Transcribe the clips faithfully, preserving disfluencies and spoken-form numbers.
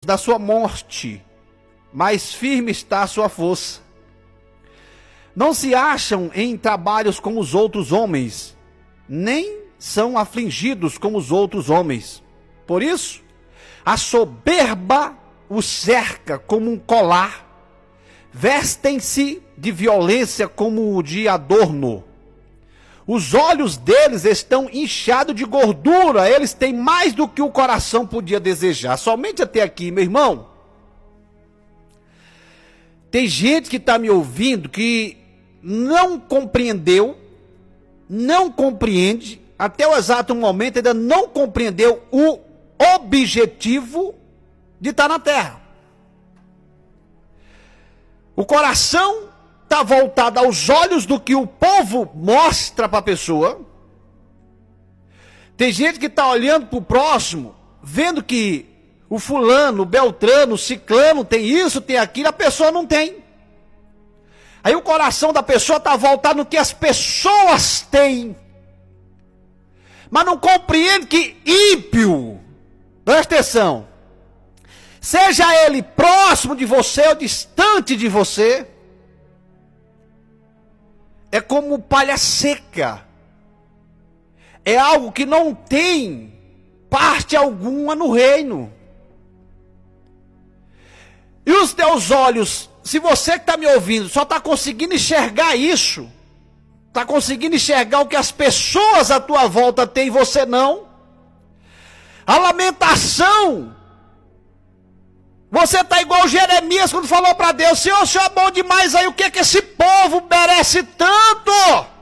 da sua morte, mais firme está a sua força. Não se acham em trabalhos como os outros homens, nem são afligidos como os outros homens. Por isso, a soberba os cerca como um colar, vestem-se de violência como de adorno. Os olhos deles estão inchados de gordura, eles têm mais do que o coração podia desejar. Somente até aqui, meu irmão. Tem gente que está me ouvindo que não compreendeu, não compreende, até o exato momento ainda não compreendeu o objetivo de estar na terra. O coração está voltado aos olhos do que o povo mostra para a pessoa. Tem gente que está olhando para o próximo, vendo que o fulano, o beltrano, o ciclano tem isso, tem aquilo, a pessoa não tem. Aí o coração da pessoa está voltado no que as pessoas têm. Mas não compreende que ímpio, presta atenção, seja ele próximo de você ou distante de você, é como palha seca. É algo que não tem parte alguma no reino. E os teus olhos, se você que está me ouvindo, só está conseguindo enxergar isso, está conseguindo enxergar o que as pessoas à tua volta têm e você não, a lamentação, você está igual Jeremias quando falou para Deus: Senhor, o Senhor é bom demais, aí o que é que esse povo merece tanto?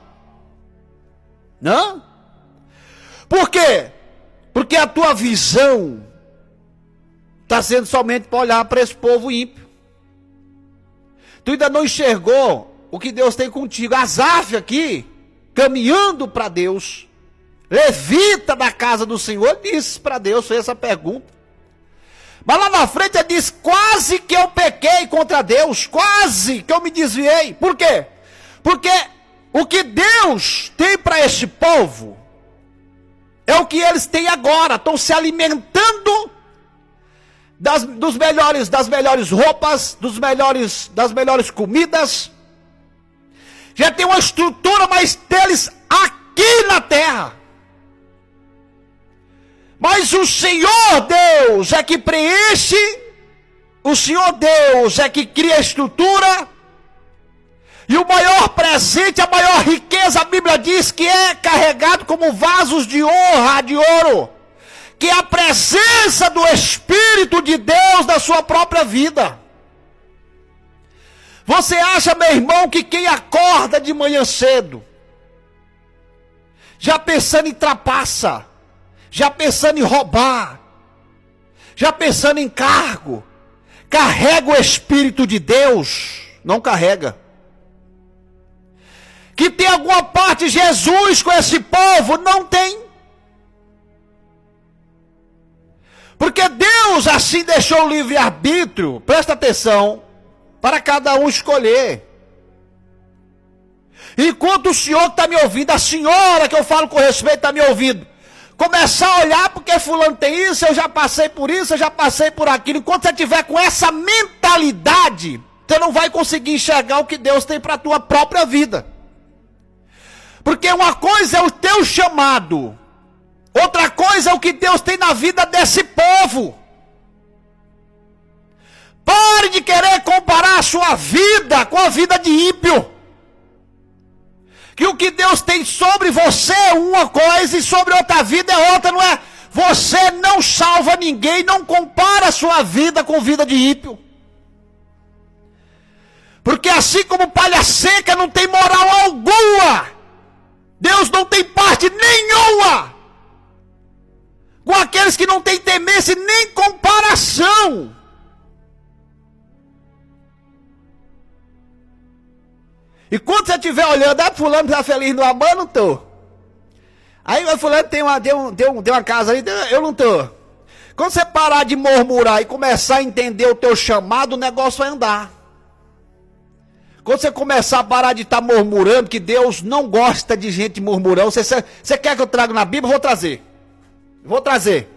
Não? Por quê? Porque a tua visão está sendo somente para olhar para esse povo ímpio. Tu ainda não enxergou o que Deus tem contigo. Asaf aqui, caminhando para Deus, levita da casa do Senhor, disse para Deus, fez essa pergunta. Mas lá na frente ele diz: quase que eu pequei contra Deus, quase que eu me desviei. Por quê? Porque o que Deus tem para este povo é o que eles têm agora. Estão se alimentando das, dos melhores, das melhores roupas, dos melhores, das melhores comidas. Já tem uma estrutura mais deles aqui na terra. Mas o Senhor Deus é que preenche, o Senhor Deus é que cria a estrutura, e o maior presente, a maior riqueza, a Bíblia diz que é carregado como vasos de honra, de ouro, que é a presença do Espírito de Deus na sua própria vida. Você acha, meu irmão, que quem acorda de manhã cedo, já pensando em trapaça, já pensando em roubar, já pensando em cargo, carrega o Espírito de Deus? Não carrega. Que tem alguma parte de Jesus com esse povo? Não tem. Porque Deus assim deixou o livre-arbítrio, presta atenção, para cada um escolher. Enquanto o senhor que está me ouvindo, a senhora que eu falo com respeito está me ouvindo, começar a olhar porque fulano tem isso, eu já passei por isso, eu já passei por aquilo. Enquanto você tiver com essa mentalidade, você não vai conseguir enxergar o que Deus tem para a tua própria vida. Porque uma coisa é o teu chamado, outra coisa é o que Deus tem na vida desse povo. Pare de querer comparar a sua vida com a vida de ímpio. Que o que Deus tem sobre você é uma coisa e sobre outra vida é outra, não é? Você não salva ninguém, não compara a sua vida com a vida de ímpio. Porque assim como palha seca não tem moral alguma, Deus não tem parte nenhuma com aqueles que não têm temência nem comparação. E quando você estiver olhando, ah, fulano está feliz no amor, eu não estou. Aí o fulano tem uma, deu, deu, deu uma casa ali, eu não estou. Quando você parar de murmurar e começar a entender o teu chamado, o negócio vai andar. Quando você começar a parar de estar murmurando, que Deus não gosta de gente murmurando, você, você quer que eu traga na Bíblia? Vou trazer. Vou trazer.